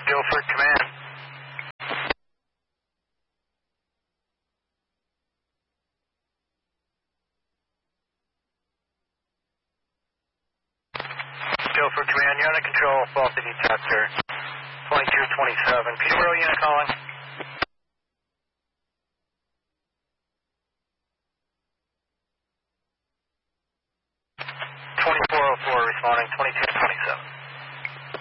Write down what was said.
Guilford Command. Guilford Command, you're under control, faulty detector. 2227. Peterborough unit calling. 2404 responding, 2227.